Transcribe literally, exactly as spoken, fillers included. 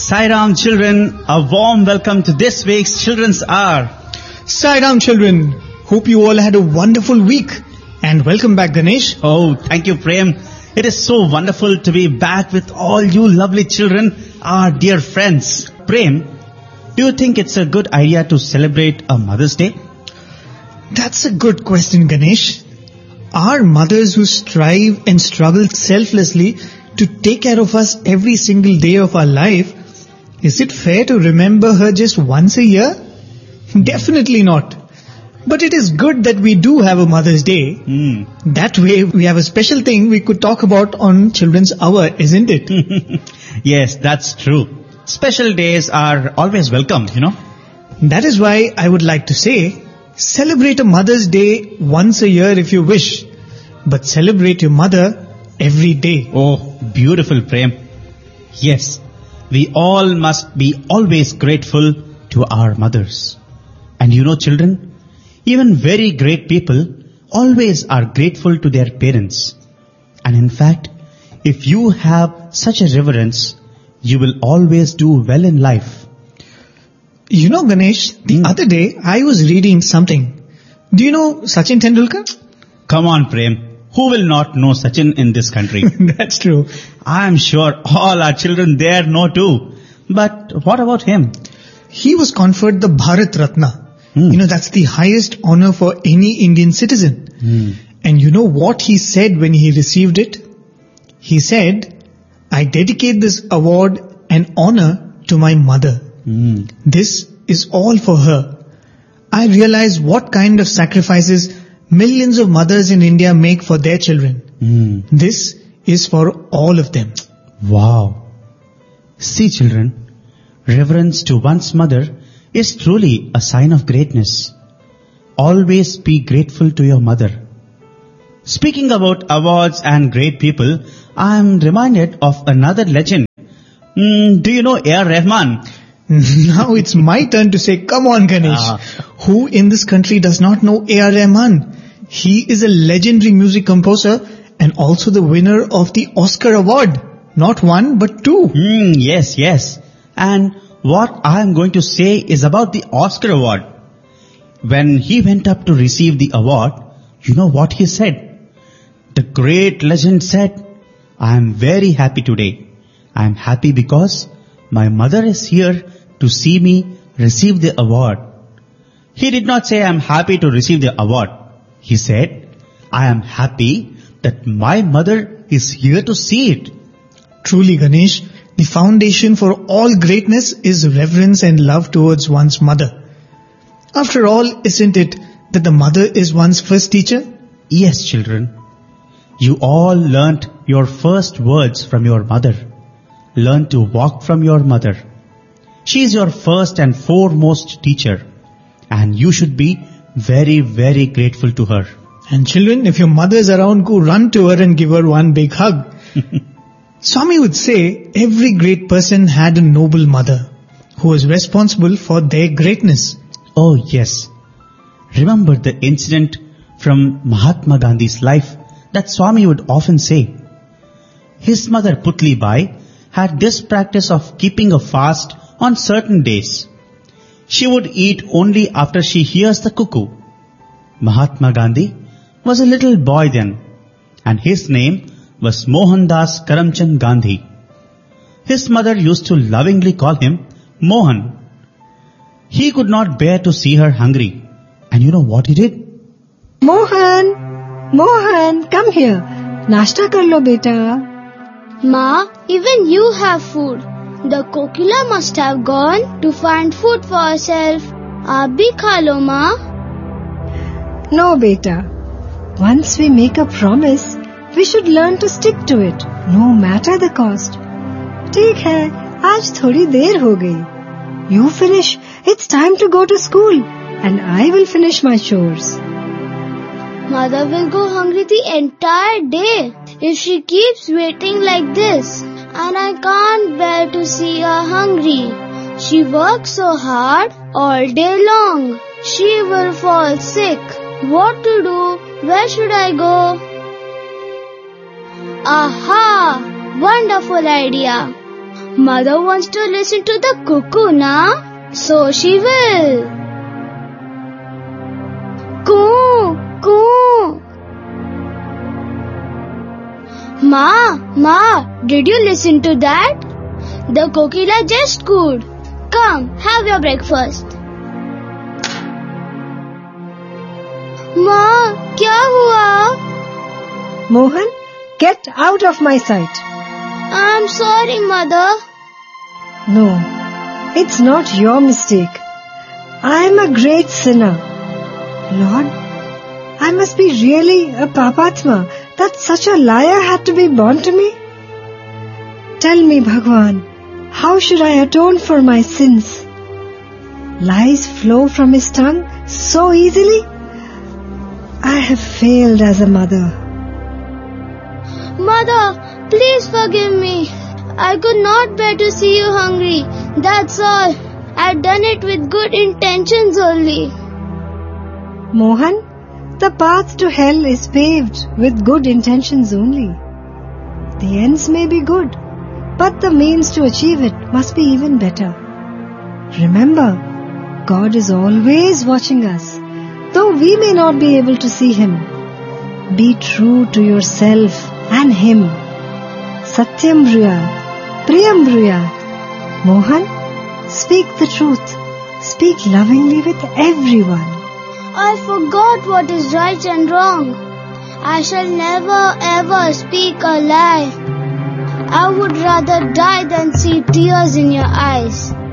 Sai Ram children, a warm welcome to this week's Children's Hour. Sai Ram children, hope you all had a wonderful week and welcome back Ganesh. Oh, thank you Prem. It is so wonderful to be back with all you lovely children, our dear friends. Prem, do you think it's a good idea to celebrate a Mother's Day? That's a good question Ganesh. Our mothers who strive and struggle selflessly to take care of us every single day of our life, is it fair to remember her just once a year? Definitely not. But it is good that we do have a Mother's Day. Mm. That way we have a special thing we could talk about on Children's Hour, isn't it? Yes, that's true. Special days are always welcome, you know. That is why I would like to say, celebrate a Mother's Day once a year if you wish, but celebrate your mother every day. Oh, beautiful Prem. Yes, we all must be always grateful to our mothers. And you know children, even very great people always are grateful to their parents. And in fact, if you have such a reverence, you will always do well in life. You know Ganesh, the Hmm. other day I was reading something. Do you know Sachin Tendulkar? Come on Prem, who will not know Sachin in this country? That's true. I am sure all our children there know too. But what about him? He was conferred the Bharat Ratna. Hmm. You know, that's the highest honor for any Indian citizen. Hmm. And you know what he said when he received it? He said, I dedicate this award and honor to my mother. Hmm. This is all for her. I realize what kind of sacrifices millions of mothers in India make for their children. Hmm. This is for all of them. Wow. See children, reverence to one's mother is truly a sign of greatness. Always be grateful to your mother. Speaking about awards and great people, I am reminded of another legend. Mm, do you know A R Rahman? Now it's my turn to say, come on Ganesh. Ah. Who in this country does not know A R Rahman? He is a legendary music composer and also the winner of the Oscar Award. Not one, but two. Hmm, yes, yes. And what I am going to say is about the Oscar Award. When he went up to receive the award, you know what he said? The great legend said, I am very happy today. I am happy because my mother is here to see me receive the award. He did not say I am happy to receive the award. He said, I am happy that my mother is here to see it. Truly Ganesh, the foundation for all greatness is reverence and love towards one's mother. After all, isn't it that the mother is one's first teacher? Yes, children. You all learnt your first words from your mother. Learn to walk from your mother. She is your first and foremost teacher. And you should be very, very grateful to her. And children, if your mother is around, go run to her and give her one big hug. Swami would say every great person had a noble mother who was responsible for their greatness. Oh yes. Remember the incident from Mahatma Gandhi's life that Swami would often say. His mother Putli Bai had this practice of keeping a fast on certain days. She would eat only after she hears the cuckoo. Mahatma Gandhi was a little boy then, and his name was Mohandas Karamchand Gandhi. His mother used to lovingly call him Mohan. He could not bear to see her hungry. And you know what he did? Mohan, Mohan, come here. Nashta kar lo beta. Ma, even you have food. The Kokila must have gone to find food for herself. Aap bhi kha lo, Ma. No beta. Once we make a promise, we should learn to stick to it, no matter the cost. ठीक है, आज थोड़ी देर हो गई. You finish. It's time to go to school, and I will finish my chores. Mother will go hungry the entire day if she keeps waiting like this. And I can't bear to see her hungry. She works so hard all day long. She will fall sick. What to do? Where should I go? Aha! Wonderful idea. Mother wants to listen to the cuckoo, na? So she will. Coo, coo. Ma, Ma, did you listen to that? The kokila just cooed. Come, have your breakfast. Ma, क्या हुआ? Mohan, get out of my sight. I'm sorry, Mother. No, it's not your mistake. I am a great sinner. Lord, I must be really a Papatma that such a liar had to be born to me. Tell me, Bhagwan, how should I atone for my sins? Lies flow from his tongue so easily. I have failed as a mother. Mother, please forgive me. I could not bear to see you hungry. That's all. I've done it with good intentions only. Mohan, the path to hell is paved with good intentions only. The ends may be good, but the means to achieve it must be even better. Remember, God is always watching us, though we may not be able to see Him. Be true to yourself and Him. Satyam Bruyat, Priyam Bruyat. Mohan, speak the truth. Speak lovingly with everyone. I forgot what is right and wrong. I shall never ever speak a lie. I would rather die than see tears in your eyes.